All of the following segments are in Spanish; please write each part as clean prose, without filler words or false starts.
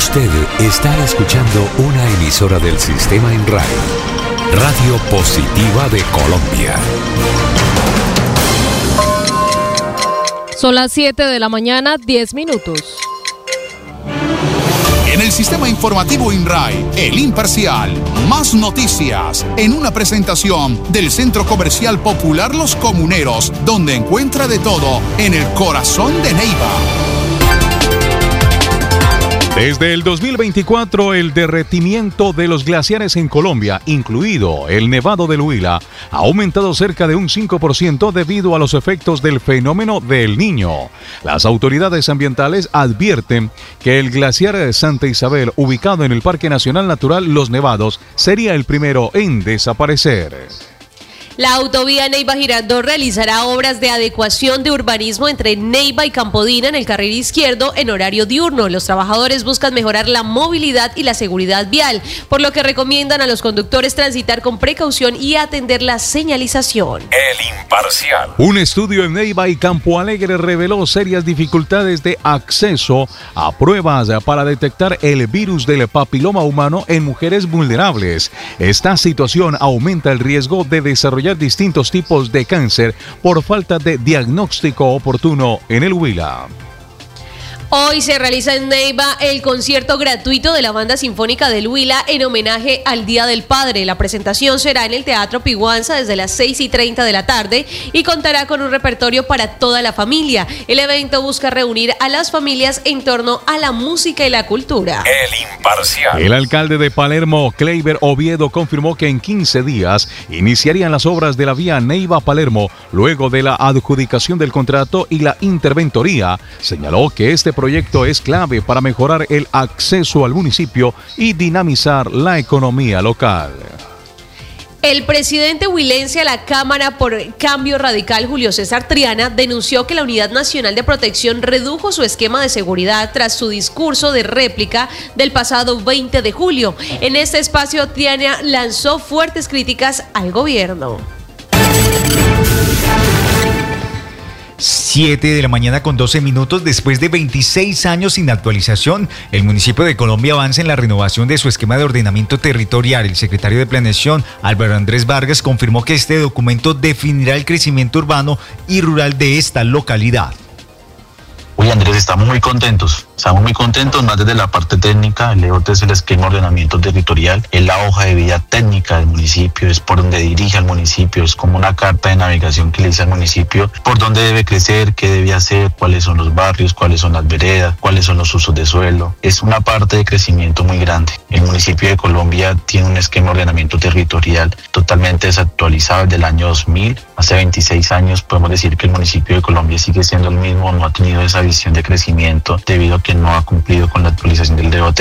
Usted está escuchando una emisora del Sistema INRAI, Radio Positiva de Colombia. Son las 7 de la mañana, 10 minutos. En el Sistema Informativo INRAI, El Imparcial, más noticias, en una presentación del Centro Comercial Popular Los Comuneros, donde encuentra de todo en el corazón de Neiva. Desde el 2024, el derretimiento de los glaciares en Colombia, incluido el Nevado del Huila, ha aumentado cerca de un 5% debido a los efectos del fenómeno del Niño. Las autoridades ambientales advierten que el glaciar de Santa Isabel, ubicado en el Parque Nacional Natural Los Nevados, sería el primero en desaparecer. La autovía Neiva-Girardot realizará obras de adecuación de urbanismo entre Neiva y Campodina en el carril izquierdo en horario diurno. Los trabajadores buscan mejorar la movilidad y la seguridad vial, por lo que recomiendan a los conductores transitar con precaución y atender la señalización. El Imparcial. Un estudio en Neiva y Campo Alegre reveló serias dificultades de acceso a pruebas para detectar el virus del papiloma humano en mujeres vulnerables. Esta situación aumenta el riesgo de desarrollar distintos tipos de cáncer por falta de diagnóstico oportuno en el Huila. Hoy se realiza en Neiva el concierto gratuito de la Banda Sinfónica del Huila en homenaje al Día del Padre. La presentación será en el Teatro Piguanza desde las 6:30 de la tarde y contará con un repertorio para toda la familia. El evento busca reunir a las familias en torno a la música y la cultura. El Imparcial. El alcalde de Palermo, Kleiber Oviedo, confirmó que en 15 días iniciarían las obras de la vía Neiva-Palermo luego de la adjudicación del contrato y la interventoría. Señaló que este proyecto es clave para mejorar el acceso al municipio y dinamizar la economía local. El presidente huilense a la Cámara por Cambio Radical, Julio César Triana, denunció que la Unidad Nacional de Protección redujo su esquema de seguridad tras su discurso de réplica del pasado 20 de julio. En este espacio, Triana lanzó fuertes críticas al gobierno. 7 de la mañana con 12 minutos. Después de 26 años sin actualización, el municipio de Colombia avanza en la renovación de su esquema de ordenamiento territorial. El secretario de Planeación, Álvaro Andrés Vargas, confirmó que este documento definirá el crecimiento urbano y rural de esta localidad. Uy, Andrés, estamos muy contentos, más desde la parte técnica. El EOT es el esquema de ordenamiento territorial, es la hoja de vida técnica del municipio, es por donde dirige al municipio, es como una carta de navegación que le dice al municipio por dónde debe crecer, qué debe hacer, cuáles son los barrios, cuáles son las veredas, cuáles son los usos de suelo. Es una parte de crecimiento muy grande. El municipio de Colombia tiene un esquema de ordenamiento territorial totalmente desactualizado desde el año 2000. Hace 26 años podemos decir que el municipio de Colombia sigue siendo el mismo, no ha tenido esa visión de crecimiento debido a que no ha cumplido con la actualización del DOT.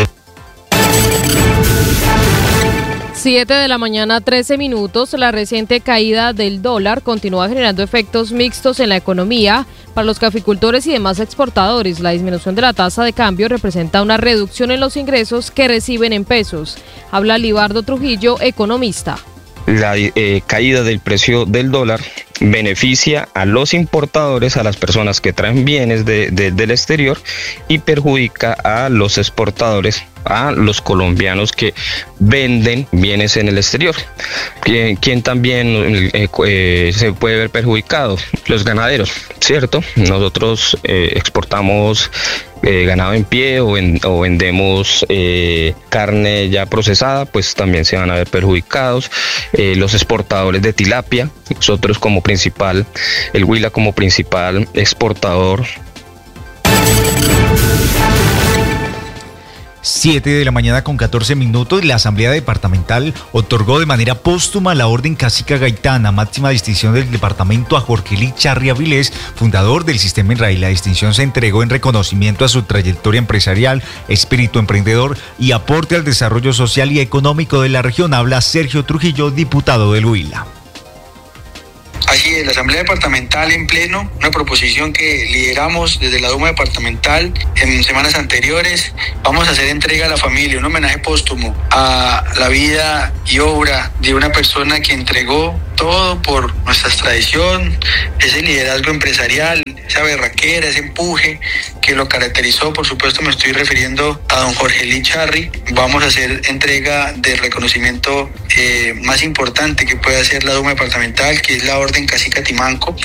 7 de la mañana, 13 minutos. La reciente caída del dólar continúa generando efectos mixtos en la economía. Para los caficultores y demás exportadores, la disminución de la tasa de cambio representa una reducción en los ingresos que reciben en pesos. Habla Libardo Trujillo, economista. La caída del precio del dólar beneficia a los importadores, a las personas que traen bienes del exterior, y perjudica a los exportadores, a los colombianos que venden bienes en el exterior. ¿Quién también se puede ver perjudicado? Los ganaderos, ¿cierto? Nosotros exportamos ganado en pie o vendemos carne ya procesada, pues también se van a ver perjudicados. Los exportadores de tilapia, nosotros como principal, el Huila como principal exportador. 7 de la mañana con 14 minutos. La Asamblea Departamental otorgó de manera póstuma la Orden Cacica Gaitana, máxima distinción del departamento, a Jorge Lee Charri Avilés, fundador del Sistema INRAI. La distinción se entregó en reconocimiento a su trayectoria empresarial, espíritu emprendedor y aporte al desarrollo social y económico de la región. Habla Sergio Trujillo, diputado del Huila. Así es, la Asamblea Departamental en pleno, una proposición que lideramos desde la Duma Departamental en semanas anteriores. Vamos a hacer entrega a la familia, un homenaje póstumo a la vida y obra de una persona que entregó todo por nuestra tradición, ese liderazgo empresarial, esa berraquera, ese empuje que lo caracterizó. Por supuesto me estoy refiriendo a don Jorge Licharri. Vamos a hacer entrega del reconocimiento más importante que puede hacer la Duma Departamental, que es la Orden Cacique Timanco.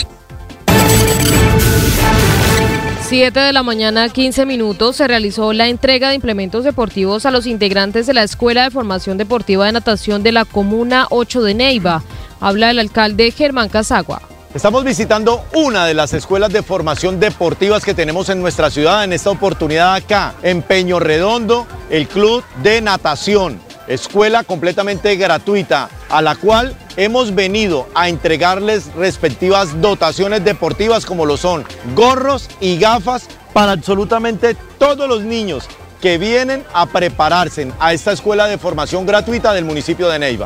7 de la mañana, 15 minutos, se realizó la entrega de implementos deportivos a los integrantes de la Escuela de Formación Deportiva de Natación de la Comuna 8 de Neiva. Habla el alcalde Germán Casagua. Estamos visitando una de las escuelas de formación deportivas que tenemos en nuestra ciudad, en esta oportunidad acá, en Peño Redondo, el Club de Natación. Escuela completamente gratuita, a la cual hemos venido a entregarles respectivas dotaciones deportivas como lo son gorros y gafas para absolutamente todos los niños que vienen a prepararse a esta escuela de formación gratuita del municipio de Neiva.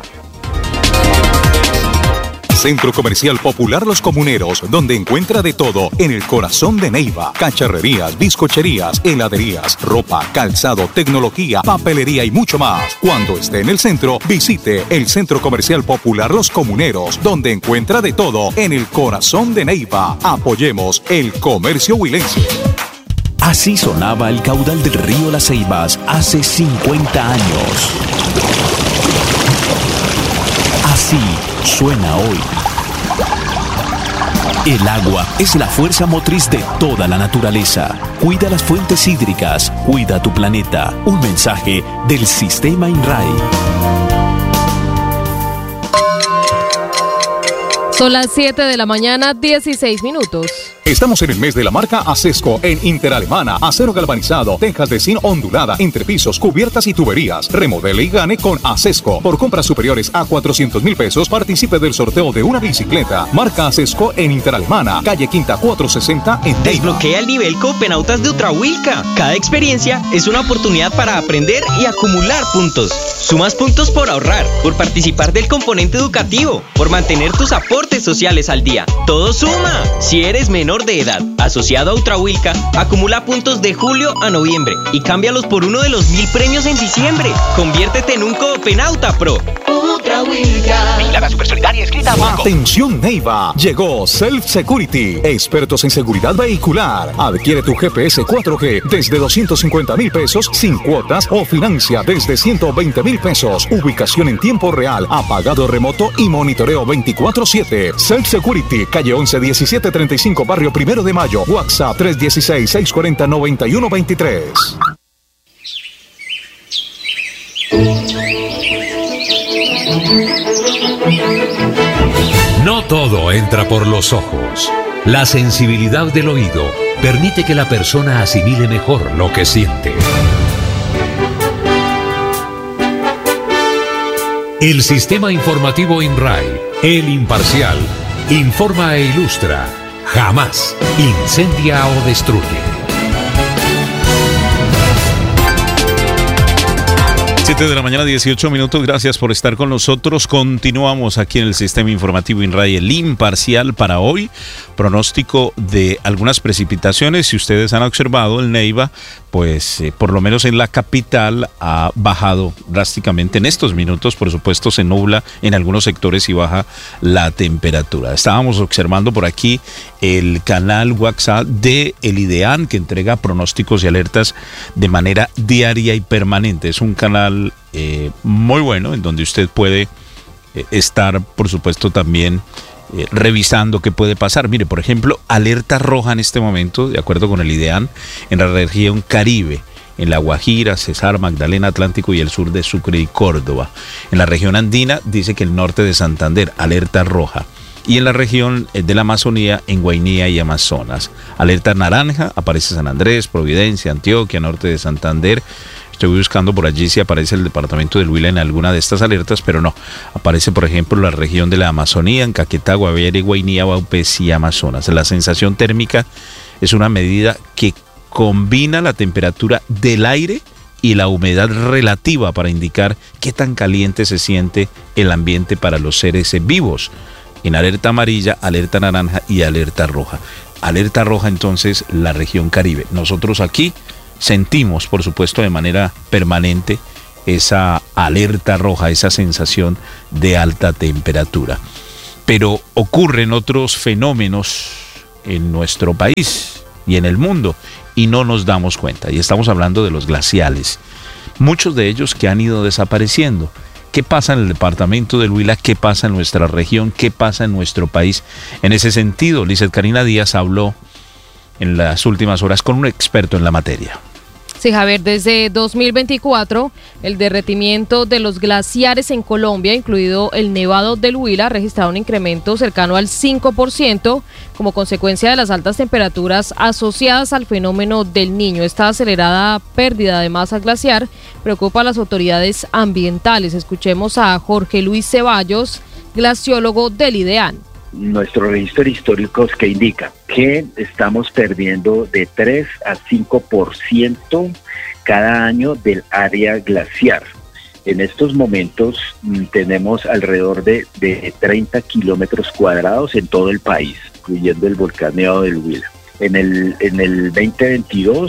Centro Comercial Popular Los Comuneros, donde encuentra de todo en el corazón de Neiva. Cacharrerías, bizcocherías, heladerías, ropa, calzado, tecnología, papelería y mucho más. Cuando esté en el centro, visite el Centro Comercial Popular Los Comuneros, donde encuentra de todo en el corazón de Neiva. Apoyemos el comercio huilense. Así sonaba el caudal del río Las Ceibas hace 50 años. Así suena hoy. El agua es la fuerza motriz de toda la naturaleza. Cuida las fuentes hídricas, cuida tu planeta. Un mensaje del Sistema INRAE. Son las 7 de la mañana, 16 minutos. Estamos en el mes de la marca Acesco en Interalemana. Acero galvanizado, tejas de zinc ondulada, entrepisos, cubiertas y tuberías. Remodele y gane con Acesco. Por compras superiores a 400,000 pesos, participe del sorteo de una bicicleta. Marca Acesco en Interalemana, calle Quinta 460 en Neiva. Desbloquea el nivel Copenautas de Ultrahuilca. Cada experiencia es una oportunidad para aprender y acumular puntos. Sumas puntos por ahorrar, por participar del componente educativo, por mantener tus aportes sociales al día. ¡Todo suma! Si eres menor de edad, asociado a Ultrahuilca, acumula puntos de julio a noviembre y cámbialos por uno de los 1000 premios en diciembre. Conviértete en un Copenauta Pro. Ultrahuilca. Vigilada Supersolidaria escrita a Banco. Atención Neiva, llegó Self Security, expertos en seguridad vehicular. Adquiere tu GPS 4G desde 250,000 pesos sin cuotas o financia desde 120,000 pesos. Ubicación en tiempo real, apagado remoto y monitoreo 24/7. Self Security, calle 11 1735, barrio Primero de Mayo. WhatsApp 316-640-9123. No todo entra por los ojos. La sensibilidad del oído permite que la persona asimile mejor lo que siente. El Sistema Informativo INRAE, el imparcial, informa e ilustra. Jamás incendia o destruye. 7 de la mañana, 18 minutos. Gracias por estar con nosotros. Continuamos aquí en el Sistema Informativo INRAE, el imparcial para hoy. Pronóstico de algunas precipitaciones. Si ustedes han observado, el Neiva, pues por lo menos en la capital ha bajado drásticamente en estos minutos. Por supuesto se nubla en algunos sectores y baja la temperatura. Estábamos observando por aquí el canal WhatsApp de el IDEAN, que entrega pronósticos y alertas de manera diaria y permanente. Es un canal muy bueno en donde usted puede estar, por supuesto, también revisando qué puede pasar. Mire, por ejemplo, alerta roja en este momento, de acuerdo con el IDEAN, en la región Caribe, en La Guajira, Cesar, Magdalena, Atlántico y el sur de Sucre y Córdoba. En la región andina dice que el norte de Santander, alerta roja. Y en la región de la Amazonía, en Guainía y Amazonas, alerta naranja, aparece San Andrés, Providencia, Antioquia, norte de Santander. Estoy buscando por allí si aparece el departamento del Huila en alguna de estas alertas, pero no. Aparece, por ejemplo, la región de la Amazonía, en Caquetá, Guaviare, Guainía, Vaupés y Amazonas. La sensación térmica es una medida que combina la temperatura del aire y la humedad relativa para indicar qué tan caliente se siente el ambiente para los seres vivos. En alerta amarilla, alerta naranja y alerta roja. Alerta roja, entonces, la región Caribe. Nosotros aquí sentimos, por supuesto, de manera permanente esa alerta roja, esa sensación de alta temperatura. Pero ocurren otros fenómenos en nuestro país y en el mundo, y no nos damos cuenta. Y estamos hablando de los glaciales, muchos de ellos que han ido desapareciendo. ¿Qué pasa en el departamento del Huila? ¿Qué pasa en nuestra región? ¿Qué pasa en nuestro país? En ese sentido, Lizeth Karina Díaz habló en las últimas horas con un experto en la materia. Sí, Javier, desde 2024, el derretimiento de los glaciares en Colombia, incluido el Nevado del Huila, ha registrado un incremento cercano al 5% como consecuencia de las altas temperaturas asociadas al fenómeno del Niño. Esta acelerada pérdida de masa glaciar preocupa a las autoridades ambientales. Escuchemos a Jorge Luis Ceballos, glaciólogo del IDEAN. Nuestros registros históricos que indican que estamos perdiendo de 3 a 5% cada año del área glaciar. En estos momentos tenemos alrededor de 30 kilómetros cuadrados en todo el país, incluyendo el volcán Nevado del Huila. En el 2022,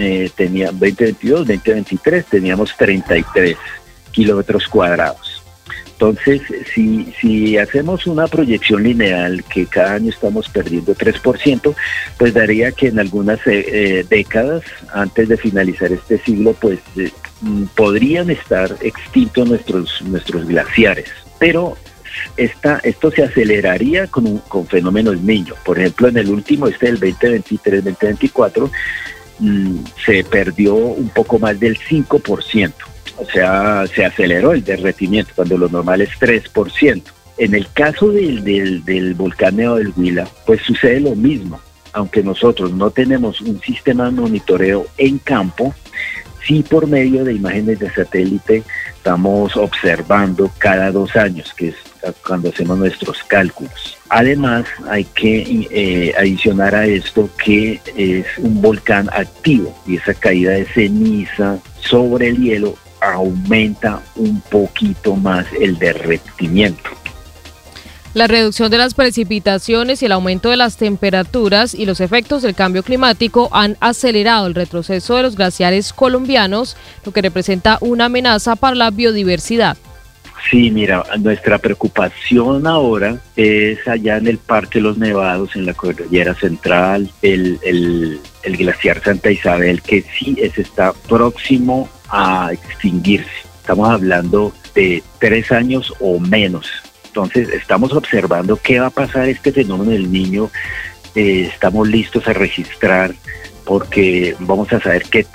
2023 teníamos 33 kilómetros cuadrados. Entonces, si hacemos una proyección lineal que cada año estamos perdiendo 3%, pues daría que en algunas décadas, antes de finalizar este siglo, pues podrían estar extintos nuestros glaciares. Pero esto se aceleraría con fenómenos Niño. Por ejemplo, en el último, del 2023-2024, se perdió un poco más del 5%. O sea, se aceleró el derretimiento cuando lo normal es 3%. En el caso del volcán Nevado del Huila, pues sucede lo mismo. Aunque nosotros no tenemos un sistema de monitoreo en campo, sí por medio de imágenes de satélite estamos observando cada 2 años, que es cuando hacemos nuestros cálculos. Además, hay que adicionar a esto que es un volcán activo y esa caída de ceniza sobre el hielo aumenta un poquito más el derretimiento. La reducción de las precipitaciones y el aumento de las temperaturas y los efectos del cambio climático han acelerado el retroceso de los glaciares colombianos, lo que representa una amenaza para la biodiversidad. Sí, mira, nuestra preocupación ahora es allá en el Parque Los Nevados, en la Cordillera Central, el glaciar Santa Isabel, que sí está próximo a extinguirse. Estamos hablando de 3 años o menos. Entonces estamos observando qué va a pasar este fenómeno del Niño. Estamos listos a registrar porque vamos a saber qué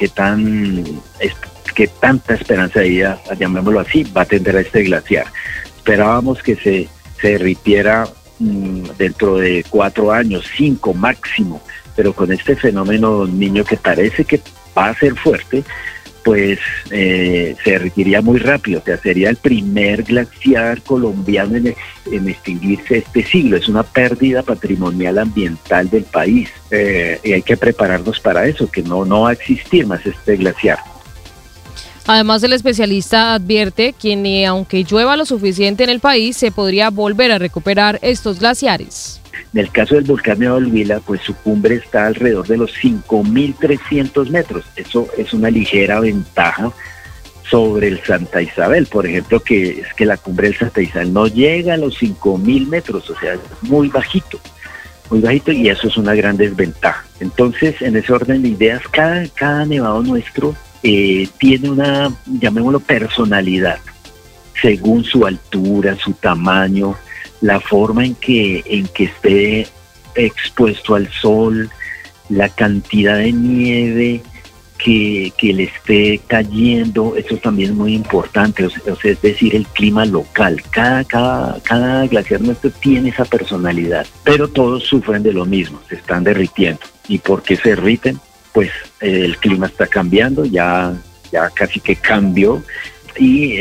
tanta esperanza de vida, llamémoslo así, va a tener este glaciar. Esperábamos que se derritiera dentro de 4 años, 5 máximo, pero con este fenómeno Niño que parece que va a ser fuerte, pues se derretiría muy rápido. O sea, sería el primer glaciar colombiano en extinguirse este siglo. Es una pérdida patrimonial ambiental del país y hay que prepararnos para eso, que no va a existir más este glaciar. Además, el especialista advierte que aunque llueva lo suficiente en el país, se podría volver a recuperar estos glaciares. En el caso del volcán Nevado del Huila, pues su cumbre está alrededor de los 5.300 metros. Eso es una ligera ventaja sobre el Santa Isabel, por ejemplo, que es que la cumbre del Santa Isabel no llega a los 5.000 metros, o sea, es muy bajito, y eso es una gran desventaja. Entonces, en ese orden de ideas, cada nevado nuestro tiene una, llamémoslo, personalidad, según su altura, su tamaño, la forma en que esté expuesto al sol, la cantidad de nieve que le esté cayendo. Eso también es muy importante, o sea, es decir, el clima local. Cada glaciar nuestro tiene esa personalidad, pero todos sufren de lo mismo, se están derritiendo. ¿Y por qué se derriten? Pues el clima está cambiando, ya casi que cambió, y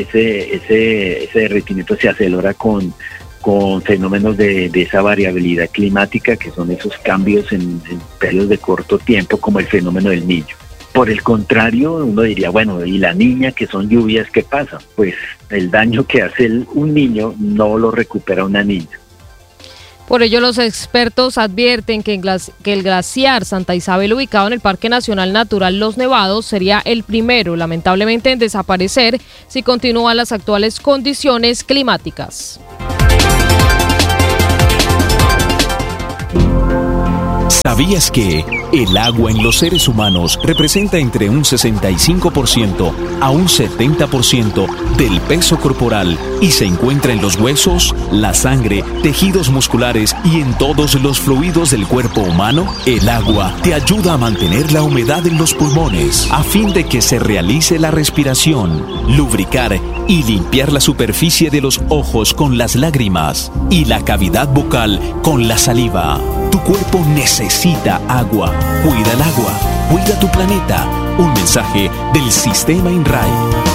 ese derretimiento se acelera con fenómenos de esa variabilidad climática, que son esos cambios en periodos de corto tiempo, como el fenómeno del Niño. Por el contrario, uno diría, bueno, ¿y la Niña, que son lluvias, qué pasa? Pues el daño que hace un niño no lo recupera una niña. Por ello, los expertos advierten que el glaciar Santa Isabel, ubicado en el Parque Nacional Natural Los Nevados, sería el primero, lamentablemente, en desaparecer si continúan las actuales condiciones climáticas. ¿Sabías que el agua en los seres humanos representa entre un 65% a un 70% del peso corporal y se encuentra en los huesos, la sangre, tejidos musculares y en todos los fluidos del cuerpo humano? El agua te ayuda a mantener la humedad en los pulmones a fin de que se realice la respiración, lubricar y limpiar la superficie de los ojos con las lágrimas y la cavidad bucal con la saliva. Tu cuerpo necesita agua. Cuida el agua. Cuida tu planeta. Un mensaje del Sistema INRAE.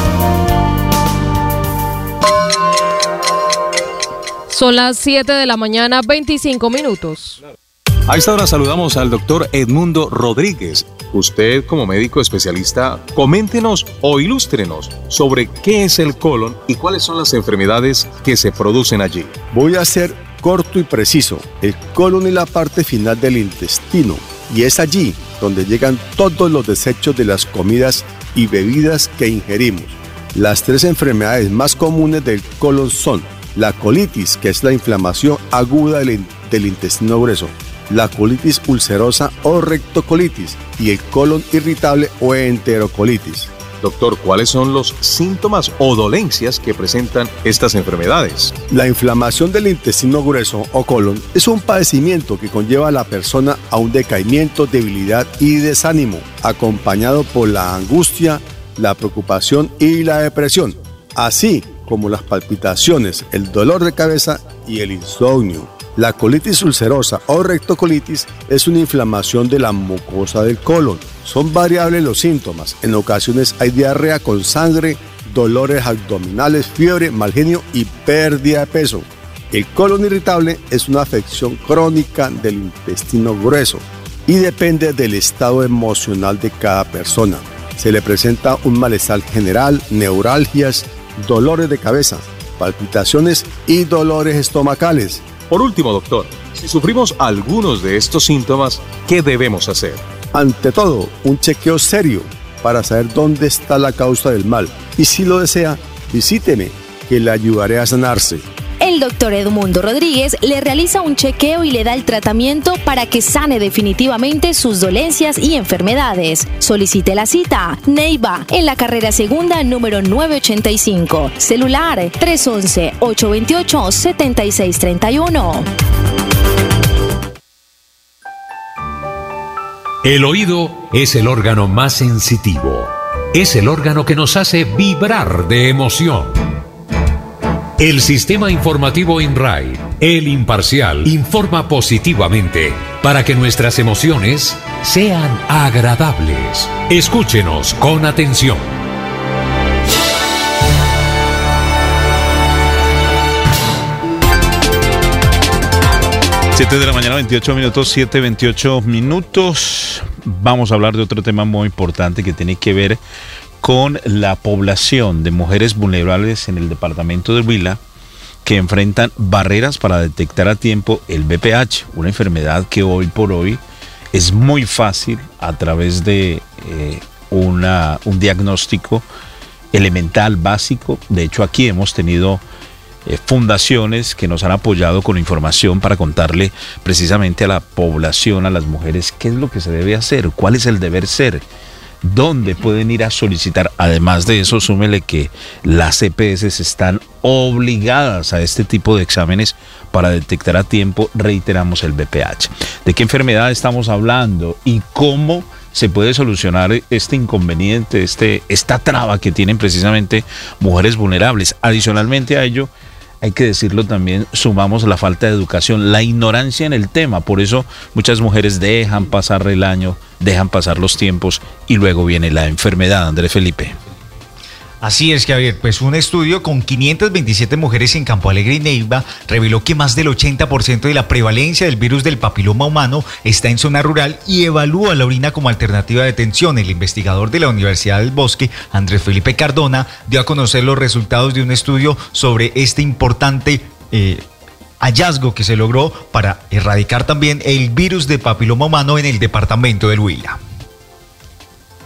Son las 7 de la mañana, 25 minutos. A esta hora saludamos al doctor Edmundo Rodríguez. Usted, como médico especialista, coméntenos o ilústrenos sobre qué es el colon y cuáles son las enfermedades que se producen allí. Voy a ser corto y preciso. El colon es la parte final del intestino y es allí donde llegan todos los desechos de las comidas y bebidas que ingerimos. Las 3 enfermedades más comunes del colon son la colitis, que es la inflamación aguda del intestino grueso, la colitis ulcerosa o rectocolitis y el colon irritable o enterocolitis. Doctor, ¿cuáles son los síntomas o dolencias que presentan estas enfermedades? La inflamación del intestino grueso o colon es un padecimiento que conlleva a la persona a un decaimiento, debilidad y desánimo, acompañado por la angustia, la preocupación y la depresión, así como las palpitaciones, el dolor de cabeza y el insomnio. La colitis ulcerosa o rectocolitis es una inflamación de la mucosa del colon. Son variables los síntomas. En ocasiones hay diarrea con sangre, dolores abdominales, fiebre, mal genio y pérdida de peso. El colon irritable es una afección crónica del intestino grueso y depende del estado emocional de cada persona. Se le presenta un malestar general, neuralgias, dolores de cabeza, palpitaciones y dolores estomacales. Por último, doctor, si sufrimos algunos de estos síntomas, ¿qué debemos hacer? Ante todo, un chequeo serio para saber dónde está la causa del mal. Y si lo desea, visíteme, que le ayudaré a sanarse. El doctor Edmundo Rodríguez le realiza un chequeo y le da el tratamiento para que sane definitivamente sus dolencias y enfermedades. Solicite la cita. Neiva, en la carrera segunda número 985. Celular 311-828-7631. El oído es el órgano más sensitivo. Es el órgano que nos hace vibrar de emoción. El Sistema Informativo INRAE, el imparcial, informa positivamente para que nuestras emociones sean agradables. Escúchenos con atención. 7 de la mañana, 28 minutos, 7:28 minutos. Vamos a hablar de otro tema muy importante que tiene que ver con la población de mujeres vulnerables en el departamento de Huila que enfrentan barreras para detectar a tiempo el VPH, una enfermedad que hoy por hoy es muy fácil a través de un diagnóstico elemental, básico. De hecho, aquí hemos tenido fundaciones que nos han apoyado con información para contarle precisamente a la población, a las mujeres, qué es lo que se debe hacer, cuál es el deber ser, dónde pueden ir a solicitar. Además de eso, súmele que las EPS están obligadas a este tipo de exámenes para detectar a tiempo, reiteramos, el VPH. ¿De qué enfermedad estamos hablando y cómo se puede solucionar este inconveniente, esta traba que tienen precisamente mujeres vulnerables? Adicionalmente a ello, hay que decirlo también, sumamos la falta de educación, la ignorancia en el tema. Por eso muchas mujeres dejan pasar el año, dejan pasar los tiempos y luego viene la enfermedad. Andrés Felipe. Así es, Javier, pues un estudio con 527 mujeres en Campo Alegre y Neiva reveló que más del 80% de la prevalencia del virus del papiloma humano está en zona rural y evalúa la orina como alternativa de detención. El investigador de la Universidad del Bosque, Andrés Felipe Cardona, dio a conocer los resultados de un estudio sobre este importante hallazgo que se logró para erradicar también el virus de papiloma humano en el departamento del Huila.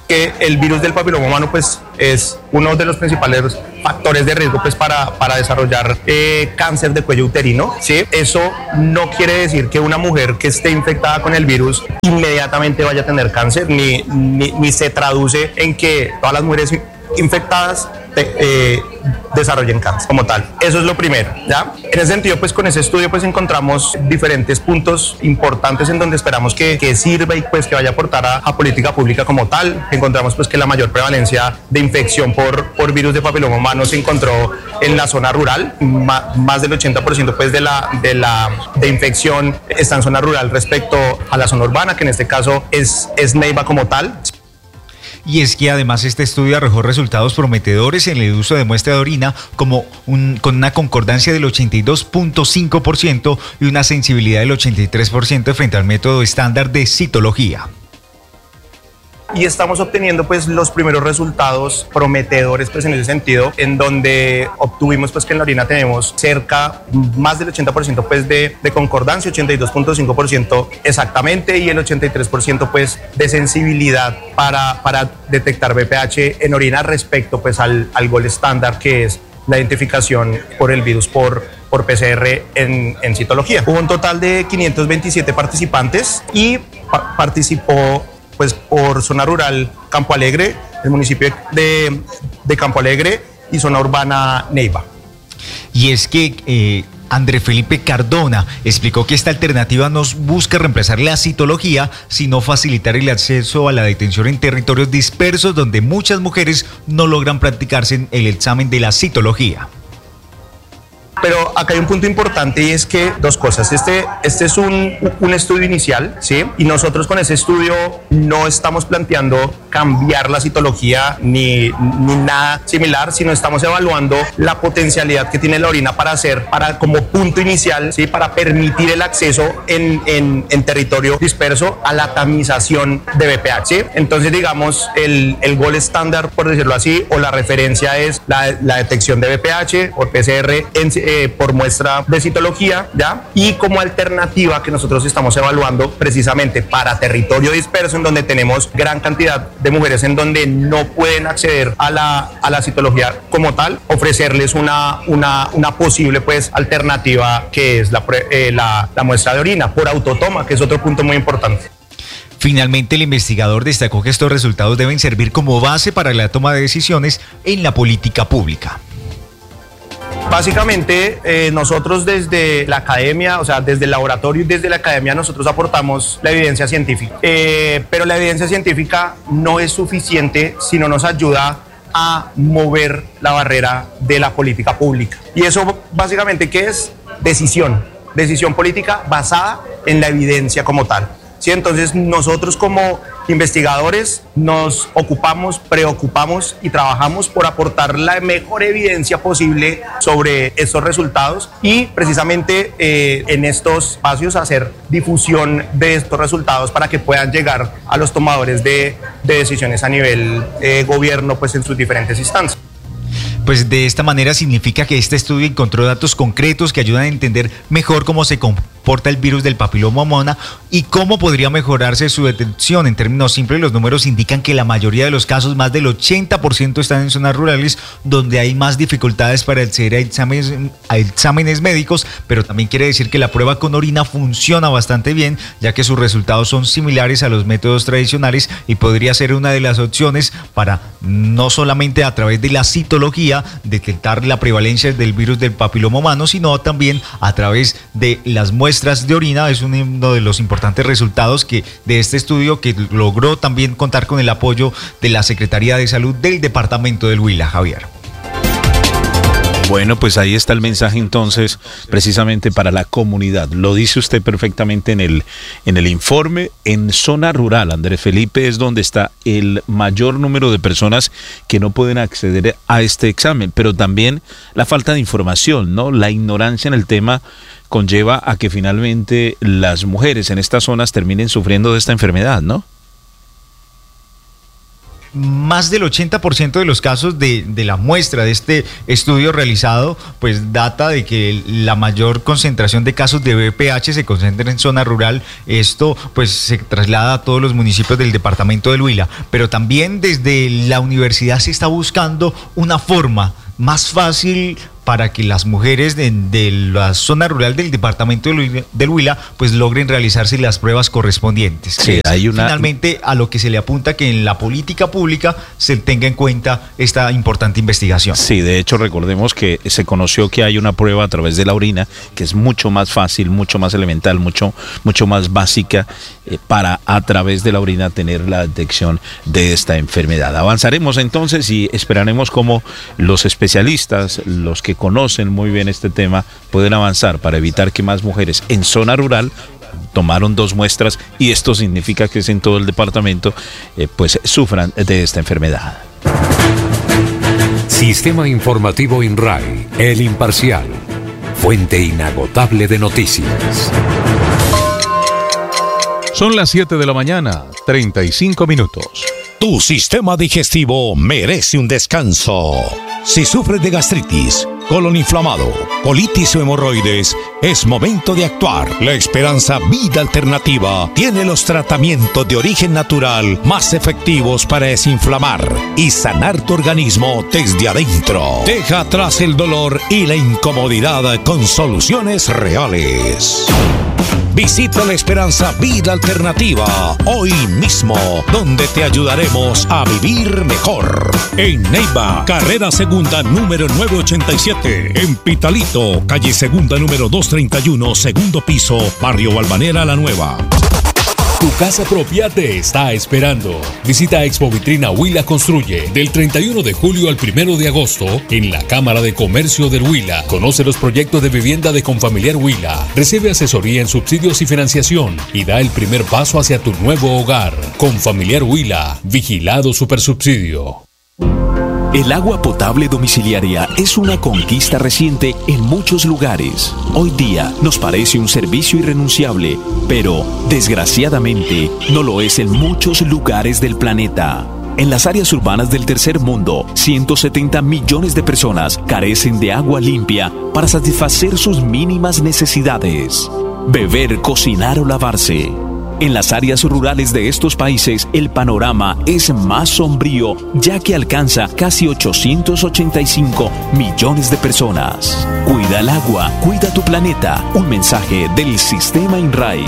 que el virus del papiloma humano pues es uno de los principales factores de riesgo pues para desarrollar cáncer de cuello uterino, ¿sí? Eso no quiere decir que una mujer que esté infectada con el virus inmediatamente vaya a tener cáncer, ni se traduce en que todas las mujeres infectadas desarrollen cáncer como tal. Eso es lo primero, ¿ya? En ese sentido, pues con ese estudio pues encontramos diferentes puntos importantes en donde esperamos que sirva y pues que vaya a aportar a política pública como tal. Encontramos pues que la mayor prevalencia de infección por virus de papiloma humano se encontró en la zona rural. Más del 80% pues de infección está en zona rural respecto a la zona urbana, que en este caso es Neiva como tal. Y es que además este estudio arrojó resultados prometedores en el uso de muestra de orina con una concordancia del 82.5% y una sensibilidad del 83% frente al método estándar de citología. Y estamos obteniendo pues los primeros resultados prometedores pues en ese sentido, en donde obtuvimos pues que en la orina tenemos cerca más del 80% pues de concordancia, 82.5% exactamente, y el 83% pues de sensibilidad para detectar BPH en orina respecto pues al gol estándar, que es la identificación por el virus por PCR en citología. Hubo un total de 527 participantes y participó pues por zona rural Campo Alegre, el municipio de Campo Alegre, y zona urbana Neiva. Y es que André Felipe Cardona explicó que esta alternativa no busca reemplazar la citología, sino facilitar el acceso a la detención en territorios dispersos donde muchas mujeres no logran practicarse el examen de la citología. Pero acá hay un punto importante, y es que dos cosas. Este es un estudio inicial, ¿sí? Y nosotros con ese estudio no estamos planteando cambiar la citología ni nada similar, sino estamos evaluando la potencialidad que tiene la orina para como punto inicial, ¿sí? Para permitir el acceso en territorio disperso a la tamización de BPH, ¿sí? Entonces, digamos, el gol estándar, por decirlo así, o la referencia es la detección de BPH por PCR por muestra de citología, ¿ya? Y como alternativa que nosotros estamos evaluando precisamente para territorio disperso, en donde tenemos gran cantidad de mujeres en donde no pueden acceder a la citología como tal, ofrecerles una posible pues alternativa, que es la muestra de orina por autotoma, que es otro punto muy importante. Finalmente, el investigador destacó que estos resultados deben servir como base para la toma de decisiones en la política pública. Básicamente, nosotros desde la academia, o sea, desde el laboratorio y desde la academia, nosotros aportamos la evidencia científica. Pero la evidencia científica no es suficiente si no nos ayuda a mover la barrera de la política pública. Y eso básicamente, ¿qué es? Decisión política basada en la evidencia como tal. ¿Sí? Entonces nosotros como investigadores nos preocupamos y trabajamos por aportar la mejor evidencia posible sobre estos resultados, y precisamente en estos espacios hacer difusión de estos resultados para que puedan llegar a los tomadores de decisiones a nivel gobierno pues en sus diferentes instancias. Pues de esta manera significa que este estudio encontró datos concretos que ayudan a entender mejor cómo se comporta el virus del papiloma humano y cómo podría mejorarse su detección. En términos simples, los números indican que la mayoría de los casos, más del 80%, están en zonas rurales donde hay más dificultades para acceder a exámenes médicos, pero también quiere decir que la prueba con orina funciona bastante bien, ya que sus resultados son similares a los métodos tradicionales y podría ser una de las opciones para no solamente a través de la citología detectar la prevalencia del virus del papiloma humano, sino también a través de las muestras de orina. Es uno de los importantes resultados de este estudio, que logró también contar con el apoyo de la Secretaría de Salud del departamento del Huila. Javier. Bueno, pues ahí está el mensaje entonces, precisamente para la comunidad. Lo dice usted perfectamente en el informe. En zona rural, Andrés Felipe, es donde está el mayor número de personas que no pueden acceder a este examen, pero también la falta de información, ¿no? La ignorancia en el tema conlleva a que finalmente las mujeres en estas zonas terminen sufriendo de esta enfermedad, ¿no? más del 80% de los casos de la muestra de este estudio realizado, pues data de que la mayor concentración de casos de VPH se concentra en zona rural. Esto pues se traslada a todos los municipios del departamento del Huila, pero también desde la universidad se está buscando una forma más fácil para que las mujeres de la zona rural del departamento del Huila pues logren realizarse las pruebas correspondientes. Sí, hay finalmente a lo que se le apunta, que en la política pública se tenga en cuenta esta importante investigación. Sí, de hecho recordemos que se conoció que hay una prueba a través de la orina que es mucho más fácil, mucho más elemental, mucho más básica para a través de la orina tener la detección de esta enfermedad. Avanzaremos entonces y esperaremos cómo los especialistas, los que conocen muy bien este tema, pueden avanzar para evitar que más mujeres en zona rural tomaron 2 muestras, y esto significa que en todo el departamento pues sufran de esta enfermedad. Sistema Informativo INRAI, el imparcial, fuente inagotable de noticias. Son las 7 de la mañana, 35 minutos. Tu sistema digestivo merece un descanso. Si sufres de gastritis, colon inflamado, colitis o hemorroides, es momento de actuar. La Esperanza Vida Alternativa tiene los tratamientos de origen natural más efectivos para desinflamar y sanar tu organismo desde adentro. Deja atrás el dolor y la incomodidad con soluciones reales. Visita la Esperanza Vida Alternativa hoy mismo, donde te ayudaremos a vivir mejor. En Neiva, carrera segunda número 987. En Pitalito, calle segunda número 231, segundo piso, barrio Balvanera La Nueva. Tu casa propia te está esperando. Visita Expo Vitrina Huila Construye del 31 de julio al 1 de agosto en la Cámara de Comercio del Huila. Conoce los proyectos de vivienda de Confamiliar Huila. Recibe asesoría en subsidios y financiación y da el primer paso hacia tu nuevo hogar. Confamiliar Huila, vigilado Supersubsidio. El agua potable domiciliaria es una conquista reciente en muchos lugares. Hoy día nos parece un servicio irrenunciable, pero desgraciadamente no lo es en muchos lugares del planeta. En las áreas urbanas del tercer mundo, 170 millones de personas carecen de agua limpia para satisfacer sus mínimas necesidades: beber, cocinar o lavarse. En las áreas rurales de estos países, el panorama es más sombrío, ya que alcanza casi 885 millones de personas. Cuida el agua, cuida tu planeta. Un mensaje del Sistema INRAI.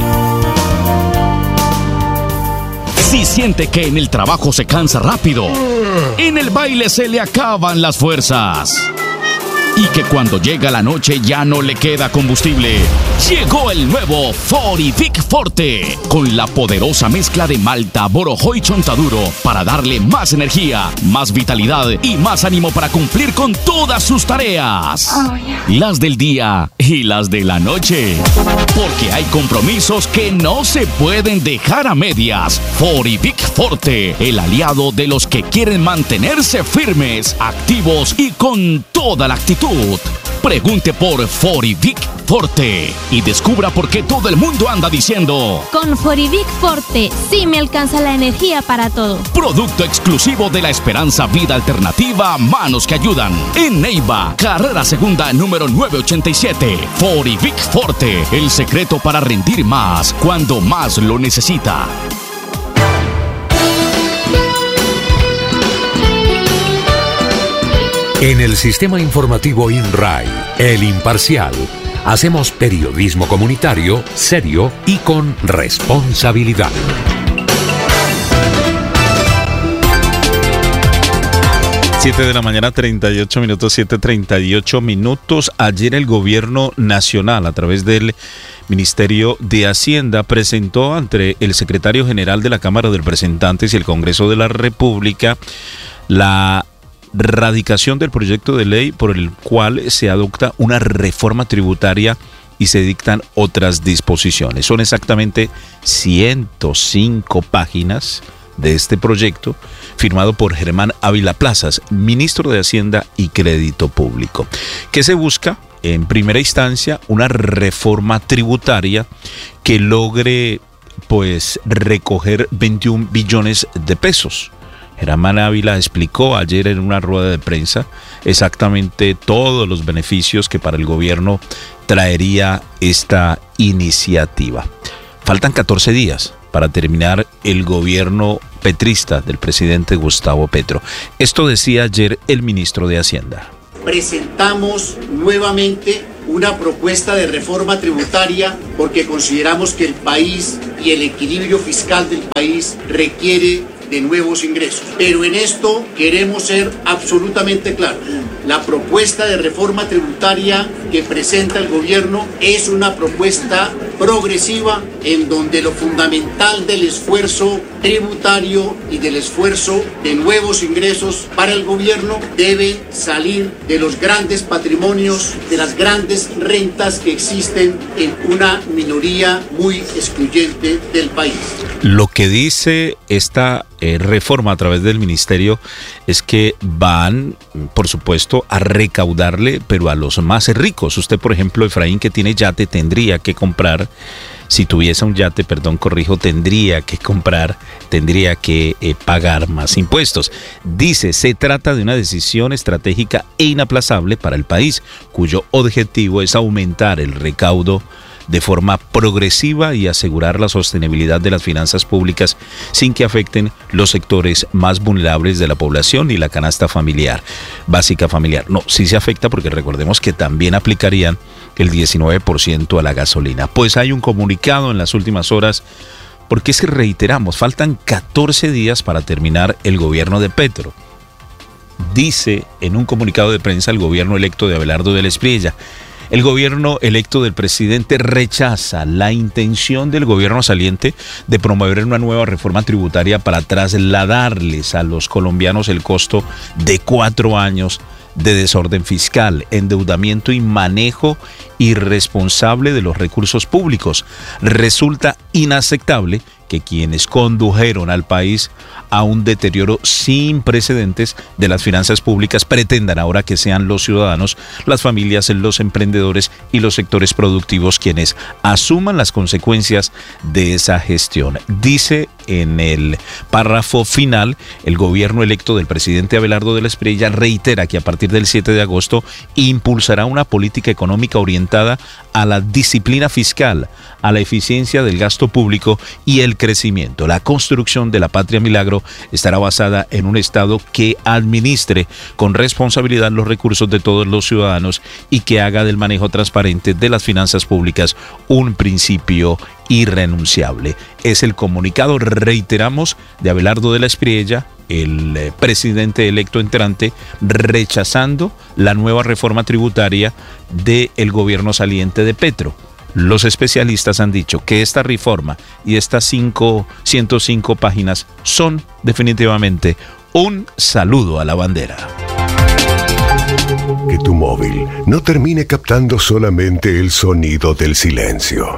Si siente que en el trabajo se cansa rápido, en el baile se le acaban las fuerzas, y que cuando llega la noche ya no le queda combustible, llegó el nuevo Forivic Forte, con la poderosa mezcla de malta, borojó y chontaduro para darle más energía, más vitalidad y más ánimo para cumplir con todas sus tareas, las del día y las de la noche, porque hay compromisos que no se pueden dejar a medias. Forivic Forte, el aliado de los que quieren mantenerse firmes, activos y con toda la actitud. Pregunte por Forivic Forte y descubra por qué todo el mundo anda diciendo: con Forivic Forte sí me alcanza la energía para todo. Producto exclusivo de la Esperanza Vida Alternativa, manos que ayudan. En Neiva, carrera segunda número 987. Forivic Forte, el secreto para rendir más cuando más lo necesita. En el Sistema Informativo INRAI, el imparcial, hacemos periodismo comunitario, serio y con responsabilidad. Siete de la mañana, 38 minutos, 7:38 minutos. Ayer el gobierno nacional, a través del Ministerio de Hacienda, presentó ante el secretario general de la Cámara de Representantes y el Congreso de la República la radicación del proyecto de ley por el cual se adopta una reforma tributaria y se dictan otras disposiciones. Son exactamente 105 páginas de este proyecto, firmado por Germán Ávila Plazas, ministro de Hacienda y Crédito Público. ¿Qué se busca? En primera instancia, una reforma tributaria que logre, pues, recoger 21 billones de pesos. Germán Ávila explicó ayer en una rueda de prensa exactamente todos los beneficios que para el gobierno traería esta iniciativa. Faltan 14 días para terminar el gobierno petrista del presidente Gustavo Petro. Esto decía ayer el ministro de Hacienda. Presentamos nuevamente una propuesta de reforma tributaria porque consideramos que el país y el equilibrio fiscal del país requiere de nuevos ingresos. Pero en esto queremos ser absolutamente claros. La propuesta de reforma tributaria que presenta el gobierno es una propuesta progresiva en donde lo fundamental del esfuerzo tributario y del esfuerzo de nuevos ingresos para el gobierno debe salir de los grandes patrimonios, de las grandes rentas que existen en una minoría muy excluyente del país. Lo que dice esta reforma a través del ministerio es que van, por supuesto, a recaudarle, pero a los más ricos. Usted, por ejemplo, Efraín, que tiene yate, tendría que comprar, si tuviese un yate, tendría que pagar más impuestos. Dice, se trata de una decisión estratégica e inaplazable para el país, cuyo objetivo es aumentar el recaudo de forma progresiva y asegurar la sostenibilidad de las finanzas públicas sin que afecten los sectores más vulnerables de la población y la canasta básica familiar. No, sí se afecta porque recordemos que también aplicarían el 19% a la gasolina. Pues hay un comunicado en las últimas horas, porque es que reiteramos, faltan 14 días para terminar el gobierno de Petro. Dice en un comunicado de prensa el gobierno electo de Abelardo del Espriella: el gobierno electo del presidente rechaza la intención del gobierno saliente de promover una nueva reforma tributaria para trasladarles a los colombianos el costo de 4 años de desorden fiscal, endeudamiento y manejo irresponsable de los recursos públicos. Resulta inaceptable que quienes condujeron al país a un deterioro sin precedentes de las finanzas públicas pretendan ahora que sean los ciudadanos, las familias, los emprendedores y los sectores productivos quienes asuman las consecuencias de esa gestión. Dice en el párrafo final, el gobierno electo del presidente Abelardo del Espriella reitera que a partir del 7 de agosto impulsará una política económica orientada a la disciplina fiscal, a la eficiencia del gasto público y el crecimiento. La construcción de la patria milagro estará basada en un Estado que administre con responsabilidad los recursos de todos los ciudadanos y que haga del manejo transparente de las finanzas públicas un principio irrenunciable. Es el comunicado, reiteramos, de Abelardo de la Espriella, el presidente electo entrante, rechazando la nueva reforma tributaria del gobierno saliente de Petro. Los especialistas han dicho que esta reforma y estas 105 páginas son definitivamente un saludo a la bandera. Que tu móvil no termine captando solamente el sonido del silencio.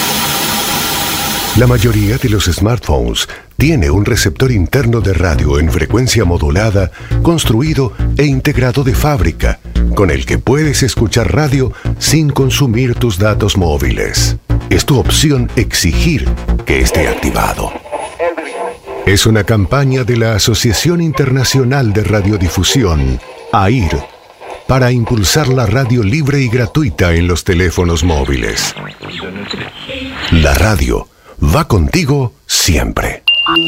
La mayoría de los smartphones tiene un receptor interno de radio en frecuencia modulada construido e integrado de fábrica, con el que puedes escuchar radio sin consumir tus datos móviles. Es tu opción exigir que esté activado. Es una campaña de la Asociación Internacional de Radiodifusión, AIR, para impulsar la radio libre y gratuita en los teléfonos móviles. La radio va contigo siempre.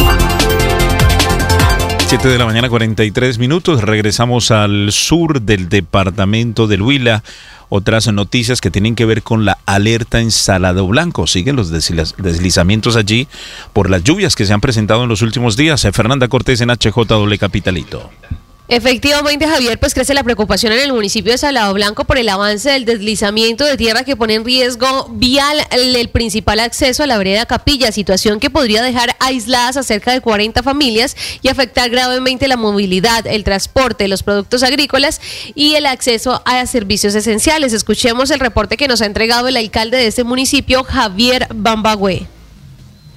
7 de la mañana, 43 minutos. Regresamos al sur del departamento del Huila. Otras noticias que tienen que ver con la alerta en Salado Blanco. Siguen los deslizamientos allí por las lluvias que se han presentado en los últimos días. Fernanda Cortés en HJW Capitalito. Efectivamente, Javier, pues crece la preocupación en el municipio de Salado Blanco por el avance del deslizamiento de tierra que pone en riesgo vial el principal acceso a la vereda Capilla, situación que podría dejar aisladas a cerca de 40 familias y afectar gravemente la movilidad, el transporte, los productos agrícolas y el acceso a servicios esenciales. Escuchemos el reporte que nos ha entregado el alcalde de este municipio, Javier Bambagüe.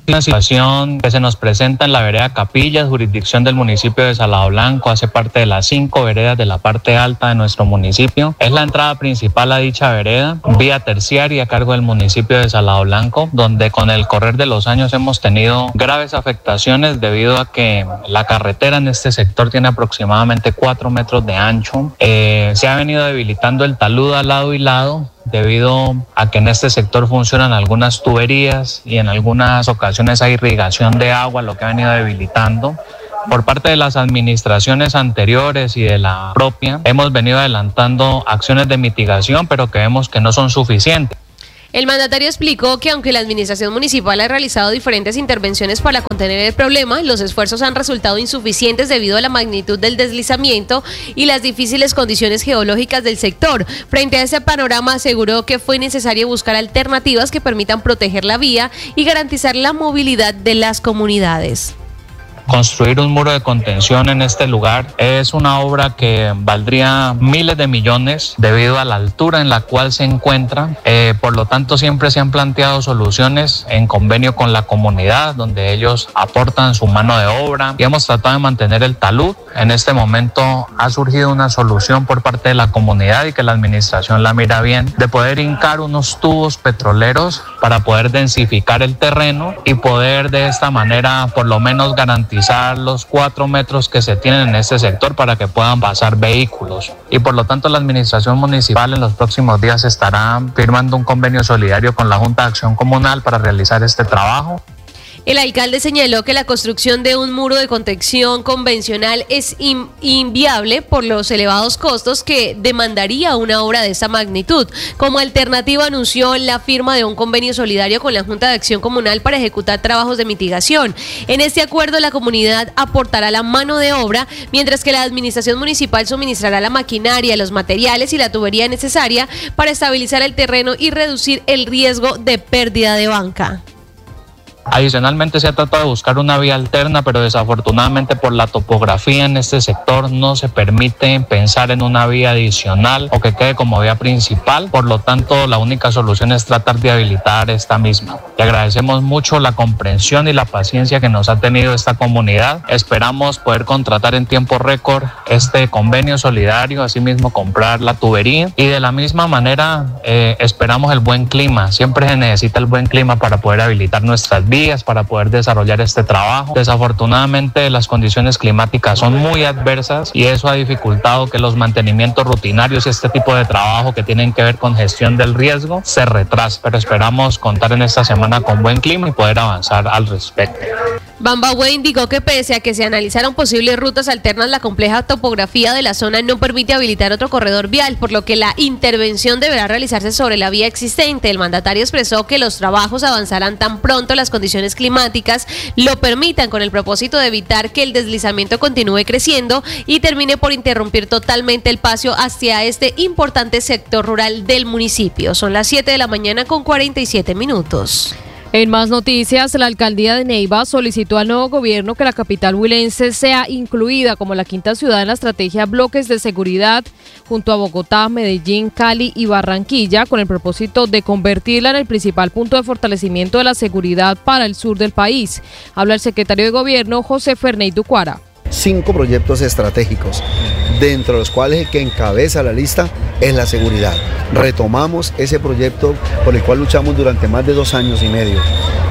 Una situación que se nos presenta en la vereda Capillas, jurisdicción del municipio de Salado Blanco, hace parte de las 5 veredas de la parte alta de nuestro municipio. Es la entrada principal a dicha vereda, vía terciaria a cargo del municipio de Salado Blanco, donde con el correr de los años hemos tenido graves afectaciones debido a que la carretera en este sector tiene aproximadamente 4 metros de ancho. Se ha venido debilitando el talud a lado y lado, debido a que en este sector funcionan algunas tuberías y en algunas ocasiones hay irrigación de agua, lo que ha venido debilitando. Por parte de las administraciones anteriores y de la propia, hemos venido adelantando acciones de mitigación, pero que vemos que no son suficientes. El mandatario explicó que aunque la administración municipal ha realizado diferentes intervenciones para contener el problema, los esfuerzos han resultado insuficientes debido a la magnitud del deslizamiento y las difíciles condiciones geológicas del sector. Frente a ese panorama, aseguró que fue necesario buscar alternativas que permitan proteger la vía y garantizar la movilidad de las comunidades. Construir un muro de contención en este lugar es una obra que valdría miles de millones debido a la altura en la cual se encuentra. Por lo tanto, siempre se han planteado soluciones en convenio con la comunidad, donde ellos aportan su mano de obra y hemos tratado de mantener el talud. En este momento ha surgido una solución por parte de la comunidad y que la administración la mira bien, de poder hincar unos tubos petroleros para poder densificar el terreno y poder de esta manera por lo menos garantizar los 4 metros que se tienen en este sector para que puedan pasar vehículos. Y por lo tanto la administración municipal en los próximos días estará firmando un convenio solidario con la Junta de Acción Comunal para realizar este trabajo. El alcalde señaló que la construcción de un muro de contención convencional es inviable por los elevados costos que demandaría una obra de esa magnitud. Como alternativa anunció la firma de un convenio solidario con la Junta de Acción Comunal para ejecutar trabajos de mitigación. En este acuerdo la comunidad aportará la mano de obra, mientras que la administración municipal suministrará la maquinaria, los materiales y la tubería necesaria para estabilizar el terreno y reducir el riesgo de pérdida de banca. Adicionalmente se ha tratado de buscar una vía alterna, pero desafortunadamente por la topografía en este sector no se permite pensar en una vía adicional o que quede como vía principal. Por lo tanto, la única solución es tratar de habilitar esta misma. Le agradecemos mucho la comprensión y la paciencia que nos ha tenido esta comunidad. Esperamos poder contratar en tiempo récord este convenio solidario, asimismo comprar la tubería y de la misma manera esperamos el buen clima. Siempre se necesita el buen clima para poder habilitar nuestras vías, para poder desarrollar este trabajo. Desafortunadamente las condiciones climáticas son muy adversas y eso ha dificultado que los mantenimientos rutinarios y este tipo de trabajo que tienen que ver con gestión del riesgo se retrase, pero esperamos contar en esta semana con buen clima y poder avanzar al respecto. Bambahue indicó que pese a que se analizaron posibles rutas alternas, la compleja topografía de la zona no permite habilitar otro corredor vial, por lo que la intervención deberá realizarse sobre la vía existente. El mandatario expresó que los trabajos avanzarán tan pronto las condiciones climáticas lo permitan, con el propósito de evitar que el deslizamiento continúe creciendo y termine por interrumpir totalmente el paso hacia este importante sector rural del municipio. Son las 7 de la mañana con 47 minutos. En más noticias, la alcaldía de Neiva solicitó al nuevo gobierno que la capital huilense sea incluida como la quinta ciudad en la estrategia Bloques de Seguridad junto a Bogotá, Medellín, Cali y Barranquilla, con el propósito de convertirla en el principal punto de fortalecimiento de la seguridad para el sur del país. Habla el secretario de Gobierno, José Ferney Ducuara. 5 proyectos estratégicos, dentro de los cuales el que encabeza la lista es la seguridad. Retomamos ese proyecto por el cual luchamos durante más de 2 años y medio,